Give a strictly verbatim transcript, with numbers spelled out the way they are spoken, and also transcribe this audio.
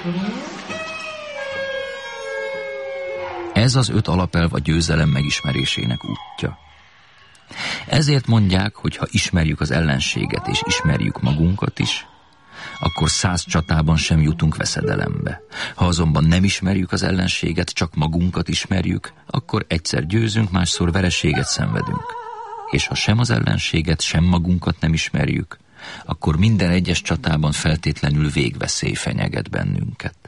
Ez az öt alapelv a győzelem megismerésének útja. Ezért mondják, hogy ha ismerjük az ellenséget és ismerjük magunkat is, akkor száz csatában sem jutunk veszedelembe. Ha azonban nem ismerjük az ellenséget, csak magunkat ismerjük, akkor egyszer győzünk, másszor vereséget szenvedünk. És ha sem az ellenséget, sem magunkat nem ismerjük, akkor minden egyes csatában feltétlenül végveszély fenyeget bennünket.